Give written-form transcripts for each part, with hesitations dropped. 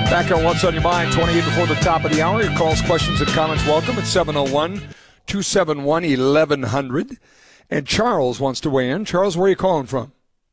Back on What's on Your Mind, 28 before the top of the hour. Your calls, questions, and comments welcome at 701-271-1100. And Charles wants to weigh in. Charles, where are you calling from?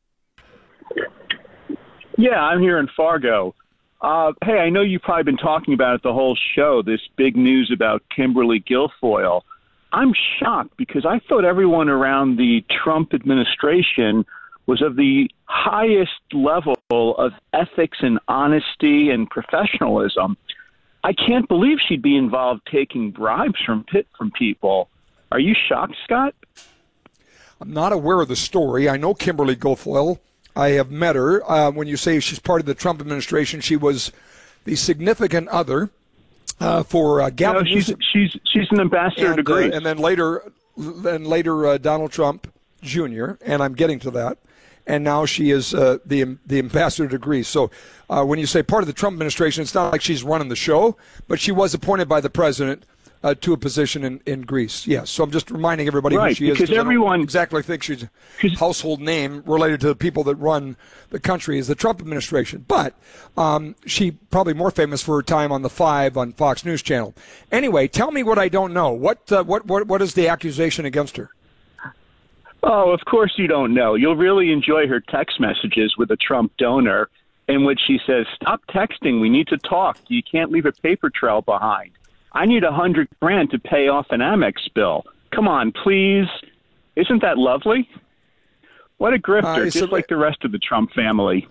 Yeah, I'm here in Fargo. Hey, I know you've probably been talking about it the whole show, this big news about Kimberly Guilfoyle. I'm shocked because I thought everyone around the Trump administration was of the highest level of ethics and honesty and professionalism. I can't believe she'd be involved taking bribes from people. Are you shocked, Scott? I'm not aware of the story. I know Kimberly Guilfoyle. I have met her. When you say she's part of the Trump administration, she was the significant other for Gavin. No, she's an ambassador to Greece. And then later, Donald Trump Jr., and I'm getting to that. And now she is the ambassador to Greece. So when you say part of the Trump administration, it's not like she's running the show, but she was appointed by the president to a position in Greece. Yes. So I'm just reminding everybody who she is. Because everyone I don't exactly think she's a household name related to the people that run the country is the Trump administration. But she probably more famous for her time on the 5 on Fox News Channel. Anyway, tell me what I don't know. What is the accusation against her? Oh, of course you don't know. You'll really enjoy her text messages with a Trump donor in which she says, "Stop texting. We need to talk. You can't leave a paper trail behind. I need $100,000 to pay off an Amex bill. Come on, please." Isn't that lovely? What a grifter, just like the rest of the Trump family.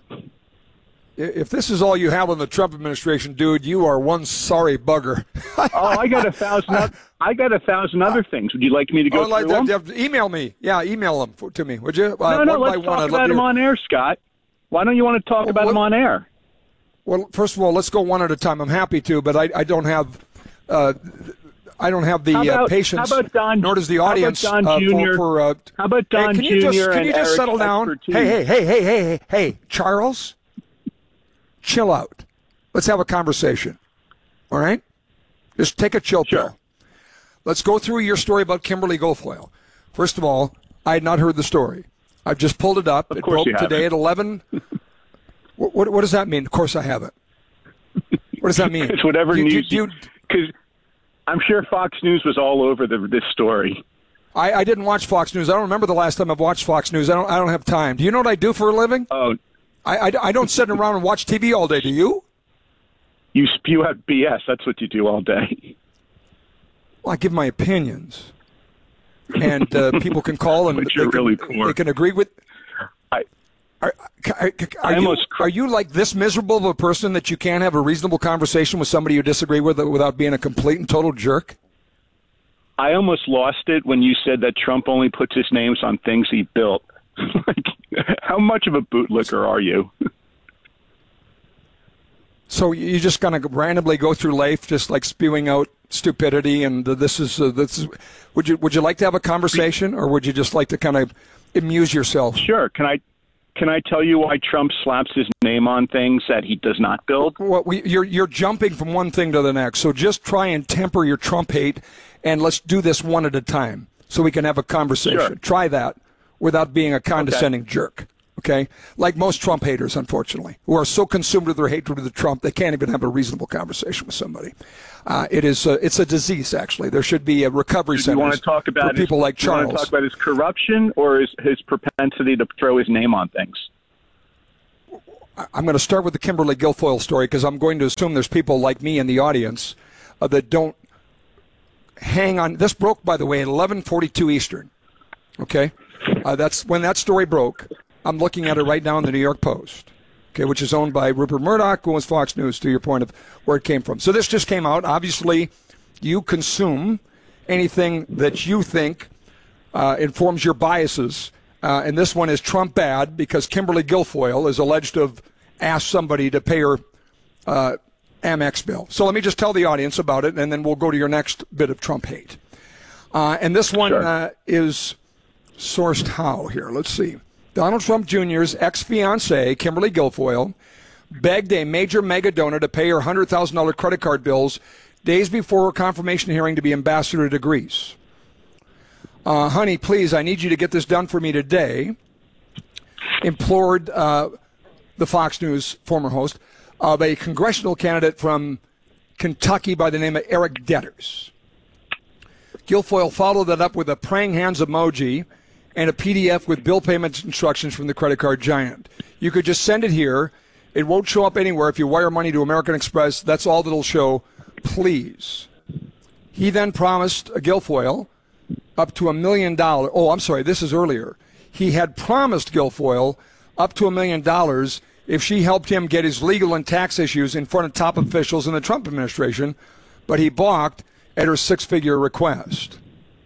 If this is all you have on the Trump administration, dude, you are one sorry bugger. I got 1,000. I got 1,000 other things. Would you like me to go through them? Email me. Yeah, email them to me, would you? No, let's talk about them on air, Scott. Why don't you want to talk about them on air? Well, first of all, let's go one at a time. I'm happy to, but I don't have the patience. How about Don? Nor does the audience. How about Don Jr.? How about Don Jr. Can you just settle down? Hey, Charles. Chill out. Let's have a conversation. All right? Just take a chill pill. Let's go through your story about Kimberly Guilfoyle. First of all, I had not heard the story. I've just pulled it up. It broke today at 11. What does that mean? Of course I haven't. What does that mean? It's whatever news. Because I'm sure Fox News was all over this story. I didn't watch Fox News. I don't remember the last time I've watched Fox News. I don't have time. Do you know what I do for a living? Oh, I don't sit around and watch TV all day. Do you? You spew out BS. That's what you do all day. Well, I give my opinions, and people can call and they can agree with. Are you like this miserable of a person that you can't have a reasonable conversation with somebody you disagree with without being a complete and total jerk? I almost lost it when you said that Trump only puts his names on things he built. How much of a bootlicker are you? So you just kind of randomly go through life, just like spewing out stupidity, and this is. Would you like to have a conversation, or would you just like to kind of amuse yourself? Sure. Can I tell you why Trump slaps his name on things that he does not build? Well, you're jumping from one thing to the next. So just try and temper your Trump hate, and let's do this one at a time so we can have a conversation. Sure. Try that without being a condescending jerk. Okay? Like most Trump haters, unfortunately, who are so consumed with their hatred of the Trump, they can't even have a reasonable conversation with somebody. It's a disease, actually. There should be a recovery center for people like Charles. You want to talk about his corruption or his propensity to throw his name on things? I'm going to start with the Kimberly Guilfoyle story because I'm going to assume there's people like me in the audience that don't hang on. This broke, by the way, at 11:42 Eastern. Okay? That's when that story broke. I'm looking at it right now in the New York Post, okay, which is owned by Rupert Murdoch, who owns Fox News, to your point of where it came from. So this just came out. Obviously, you consume anything that you think informs your biases. And this one is Trump bad because Kimberly Guilfoyle is alleged to have asked somebody to pay her Amex bill. So let me just tell the audience about it, and then we'll go to your next bit of Trump hate. And this one is sourced how here? Let's see. Donald Trump Jr.'s ex-fiancée, Kimberly Guilfoyle, begged a major mega donor to pay her $100,000 credit card bills days before her confirmation hearing to be ambassador to Greece. Honey, please, I need you to get this done for me today, implored the Fox News former host. of a congressional candidate from Kentucky by the name of Eric Detters. Guilfoyle followed that up with a praying hands emoji and a PDF with bill payment instructions from the credit card giant. You could just send it here. It won't show up anywhere. If you wire money to American Express, that's all that'll show. Please. He then promised Guilfoyle up to $1 million. Oh, I'm sorry, this is earlier. He had promised Guilfoyle up to $1 million if she helped him get his legal and tax issues in front of top officials in the Trump administration, but he balked at her six-figure request.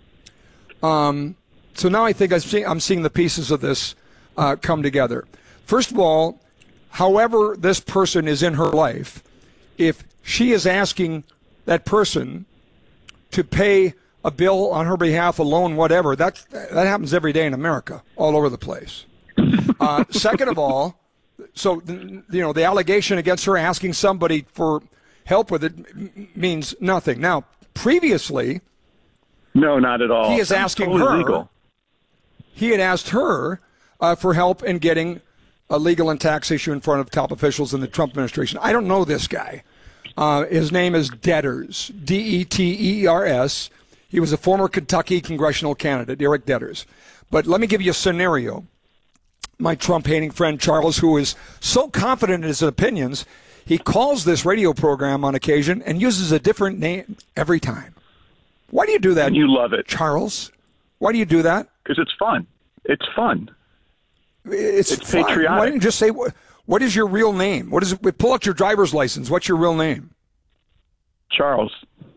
So now I think I'm seeing the pieces of this come together. First of all, however this person is in her life, if she is asking that person to pay a bill on her behalf, a loan, whatever, that happens every day in America, all over the place. Second of all, so the allegation against her asking somebody for help with it means nothing. Now, previously, no, not at all. He is asking totally her. Legal. He had asked her for help in getting a legal and tax issue in front of top officials in the Trump administration. I don't know this guy. His name is Detters, Detters. He was a former Kentucky congressional candidate, Eric Detters. But let me give you a scenario. My Trump-hating friend Charles, who is so confident in his opinions, he calls this radio program on occasion and uses a different name every time. Why do you do that? And you love it. Charles? Why do you do that? Because it's fun. It's fun. It's fun. Patriotic. Why didn't you just say, what is your real name? What is it? Pull out your driver's license. What's your real name? Charles.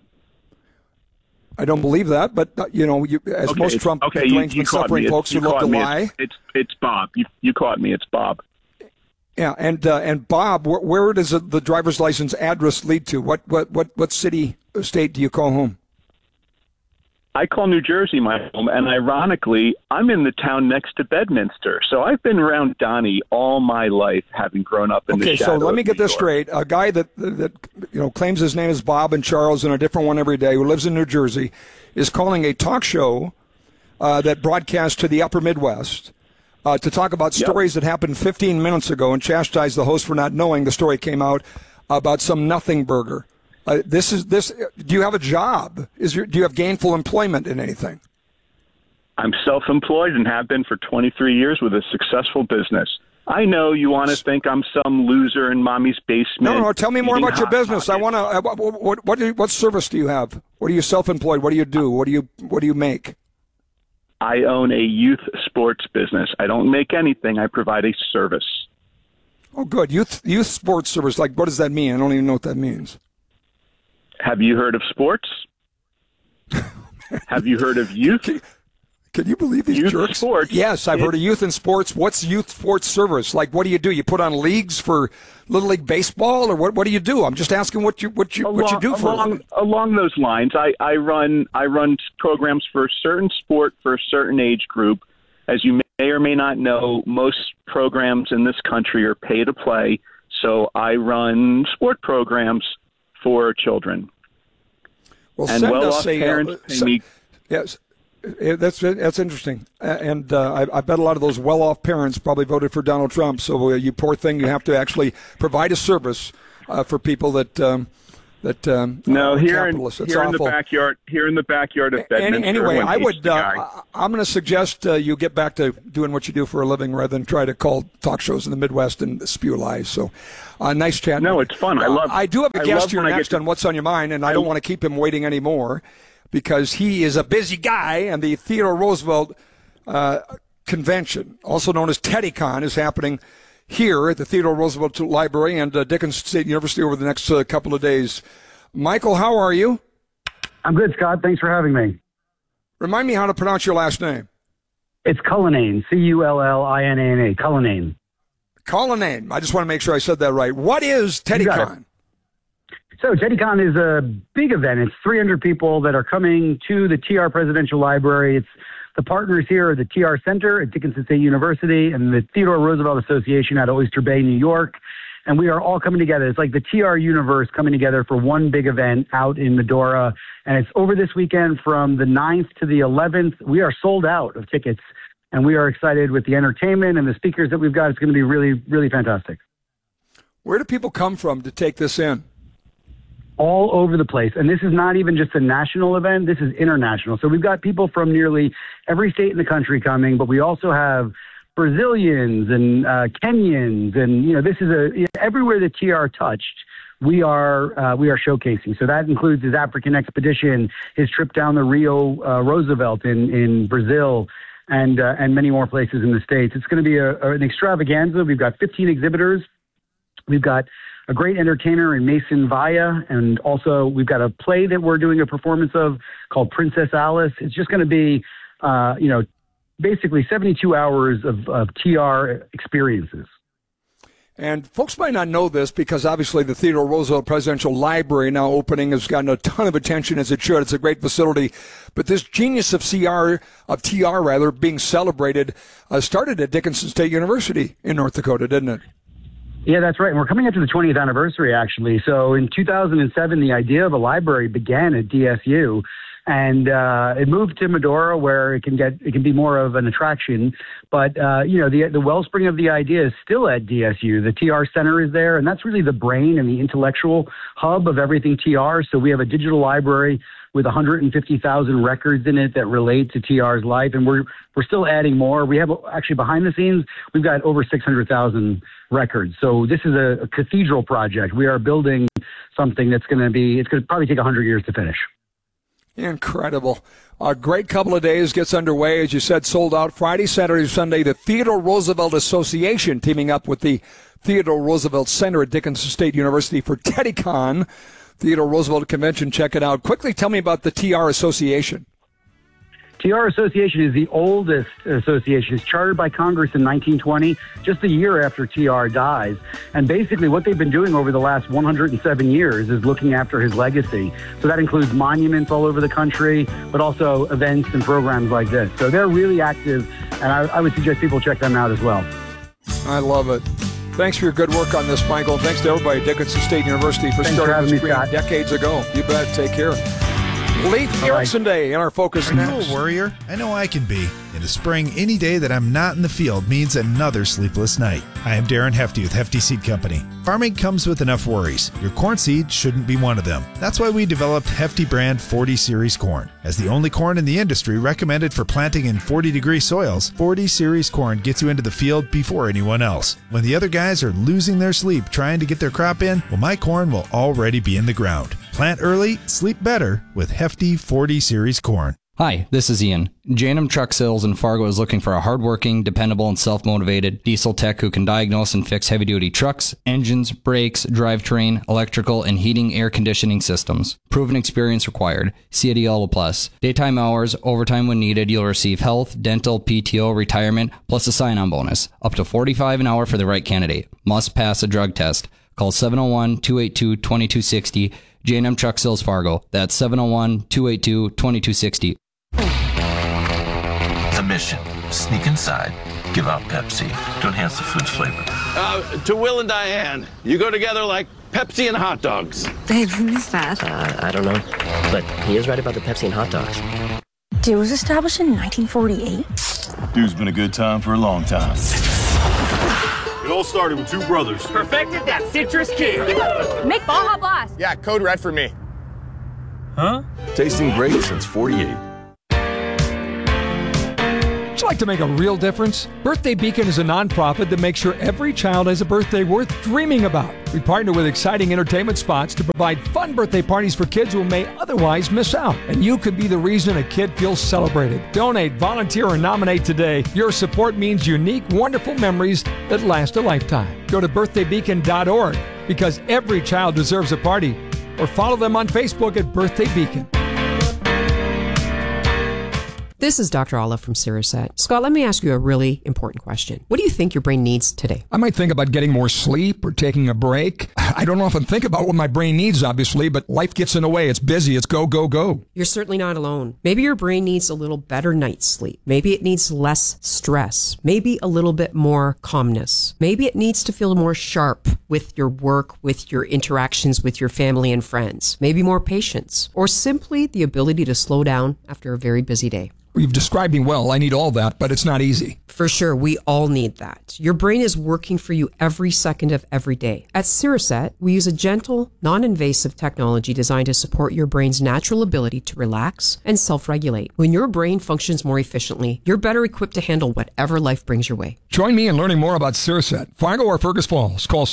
I don't believe that, but as most Trump derangement suffering folks who love to lie. It's Bob. You caught me. It's Bob. Yeah, and Bob, where does the driver's license address lead to? What city, state do you call home? I call New Jersey my home, and ironically, I'm in the town next to Bedminster. So I've been around Donnie all my life, having grown up in the shadow. Okay, so let me get this York. straight. A guy that claims his name is Bob and Charles and a different one every day, who lives in New Jersey, is calling a talk show that broadcasts to the upper Midwest to talk about stories that happened 15 minutes ago and chastise the host for not knowing the story came out about some nothing burger. Do you have a job? Do you have gainful employment in anything? I'm self-employed and have been for 23 years with a successful business. I know you want to think I'm some loser in mommy's basement. No, tell me more about your business. I want to. What service do you have? What are you self-employed? What do you do? What do you make? I own a youth sports business. I don't make anything. I provide a service. Oh, good. Youth sports service. Like, what does that mean? I don't even know what that means. Have you heard of sports? Have you heard of youth? Can you believe these youth jerks? Sports. Yes, I've heard of youth and sports. What's youth sports service? Like, what do you do? You put on leagues for Little League baseball, or what do you do? I'm just asking what you do for along those lines. I run programs for a certain sport for a certain age group. As you may or may not know, most programs in this country are pay to play. So I run sport programs for children. Well, and send well-off us a parents pay me. Yes, that's interesting. And I bet a lot of those well-off parents probably voted for Donald Trump. So you poor thing, you have to actually provide a service for people that no, here in the backyard of Bedminster. Anyway, I'm going to suggest you get back to doing what you do for a living rather than try to call talk shows in the Midwest and spew lies. So, nice chat. No, it's fun. I do have a guest here next on What's on Your Mind, and I don't want to keep him waiting anymore because he is a busy guy, and the Theodore Roosevelt convention, also known as TeddyCon, is happening here at the Theodore Roosevelt Library and Dickinson State University over the next couple of days. Michael, how are you? I'm good, Scott. Thanks for having me. Remind me how to pronounce your last name. It's Cullinane, Cullinane, Cullinane. Cullinane. I just want to make sure I said that right. What is TeddyCon? So TeddyCon is a big event. It's 300 people that are coming to the TR Presidential Library. It's the partners here are the TR Center at Dickinson State University and the Theodore Roosevelt Association out of Oyster Bay, New York. And we are all coming together. It's like the TR universe coming together for one big event out in Medora. And it's over this weekend from the 9th to the 11th. We are sold out of tickets, and we are excited with the entertainment and the speakers that we've got. It's going to be really, really fantastic. Where do people come from to take this in? All over the place. And this is not even just a national event. This is international. So we've got people from nearly every state in the country coming, but we also have Brazilians and Kenyans. And, this is everywhere the TR touched, we are showcasing. So that includes his African expedition, his trip down the Rio Roosevelt in Brazil, and many more places in the States. It's going to be an extravaganza. We've got 15 exhibitors. We've got a great entertainer in Mason Vaya, and also we've got a play that we're doing a performance of called Princess Alice. It's just going to be, basically 72 hours of TR experiences. And folks might not know this because obviously the Theodore Roosevelt Presidential Library now opening has gotten a ton of attention, as it should. It's a great facility. But this genius of TR being celebrated started at Dickinson State University in North Dakota, didn't it? Yeah, that's right. And we're coming up to the 20th anniversary, actually. So in 2007, the idea of a library began at DSU. And it moved to Medora, where it can be more of an attraction. But the wellspring of the idea is still at DSU. The TR Center is there, and that's really the brain and the intellectual hub of everything TR. So we have a digital library with 150,000 records in it that relate to TR's life, and we're still adding more. We have actually behind the scenes, we've got over 600,000 records. So this is a cathedral project. We are building something it's going to probably take 100 years to finish. Incredible. A great couple of days gets underway. As you said, sold out Friday, Saturday, Sunday. The Theodore Roosevelt Association teaming up with the Theodore Roosevelt Center at Dickinson State University for TeddyCon, Theodore Roosevelt Convention. Check it out. Quickly tell me about the TR Association. TR Association is the oldest association. It's chartered by Congress in 1920, just a year after TR dies. And basically what they've been doing over the last 107 years is looking after his legacy. So that includes monuments all over the country, but also events and programs like this. So they're really active, and I would suggest people check them out as well. I love it. Thanks for your good work on this, Michael. Thanks to everybody at Dickinson State University for starting this dream decades ago. You bet. Take care. Leif Erickson Day in our focus next. Are you a worrier? I know I can be. In the spring, any day that I'm not in the field means another sleepless night. I am Darren Hefty with Hefty Seed Company. Farming comes with enough worries. Your corn seed shouldn't be one of them. That's why we developed Hefty brand 40 Series corn. As the only corn in the industry recommended for planting in 40-degree soils, 40 Series corn gets you into the field before anyone else. When the other guys are losing their sleep trying to get their crop in, well, my corn will already be in the ground. Plant early, sleep better with Hefty 40 Series corn. Hi, this is Ian. J&M Truck Sales in Fargo is looking for a hardworking, dependable, and self-motivated diesel tech who can diagnose and fix heavy-duty trucks, engines, brakes, drivetrain, electrical, and heating, air conditioning systems. Proven experience required. See a Yellow Plus. Daytime hours, overtime when needed. You'll receive health, dental, PTO, retirement, plus a sign-on bonus. Up to $45 an hour for the right candidate. Must pass a drug test. Call 701-282-2260. J&M Truck Sales Fargo. That's 701-282-2260. The mission: sneak inside, give out Pepsi to enhance the food's flavor. To Will and Diane, you go together like Pepsi and hot dogs. Babe, who is that? I don't know, but he is right about the Pepsi and hot dogs. Dude was established in 1948? Dude's been a good time for a long time. It all started with two brothers. Perfected that citrus kick. Make Baja Blast. Yeah, code red for me. Huh? Tasting great since 48. Would you like to make a real difference? Birthday Beacon is a nonprofit that makes sure every child has a birthday worth dreaming about. We partner with exciting entertainment spots to provide fun birthday parties for kids who may otherwise miss out. And you could be the reason a kid feels celebrated. Donate, volunteer, or nominate today. Your support means unique, wonderful memories that last a lifetime. Go to birthdaybeacon.org because every child deserves a party. Or follow them on Facebook at Birthday Beacon. This is Dr. Olive from Siriset. Scott, let me ask you a really important question. What do you think your brain needs today? I might think about getting more sleep or taking a break. I don't often think about what my brain needs, obviously, but life gets in the way. It's busy. It's go, go, go. You're certainly not alone. Maybe your brain needs a little better night's sleep. Maybe it needs less stress. Maybe a little bit more calmness. Maybe it needs to feel more sharp with your work, with your interactions with your family and friends. Maybe more patience, or simply the ability to slow down after a very busy day. You've described me well. I need all that, but it's not easy. For sure, we all need that. Your brain is working for you every second of every day. At Siriset, we use a gentle, non-invasive technology designed to support your brain's natural ability to relax and self-regulate. When your brain functions more efficiently, you're better equipped to handle whatever life brings your way. Join me in learning more about Siriset. Fargo or Fergus Falls. Call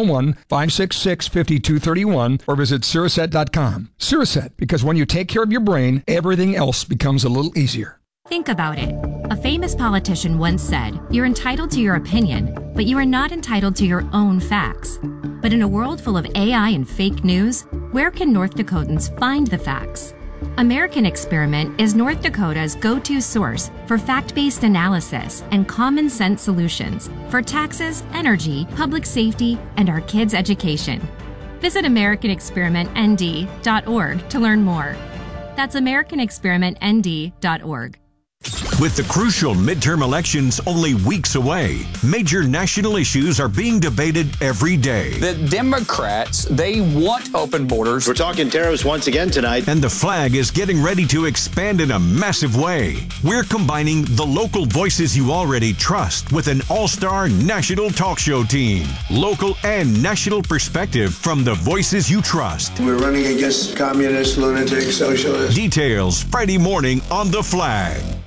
701-566-5231 or visit Siriset.com. Siriset, because when you take care of your brain, everything else becomes a little easier. Think about it. A famous politician once said, "You're entitled to your opinion, but you are not entitled to your own facts." But in a world full of AI and fake news, where can North Dakotans find the facts? American Experiment is North Dakota's go-to source for fact-based analysis and common sense solutions for taxes, energy, public safety, and our kids' education. Visit AmericanExperimentND.org to learn more. That's AmericanExperimentND.org. With the crucial midterm elections only weeks away, major national issues are being debated every day. The Democrats, they want open borders. We're talking tariffs once again tonight. And the flag is getting ready to expand in a massive way. We're combining the local voices you already trust with an all-star national talk show team. Local and national perspective from the voices you trust. We're running against communists, lunatics, socialists. Details Friday morning on The Flag.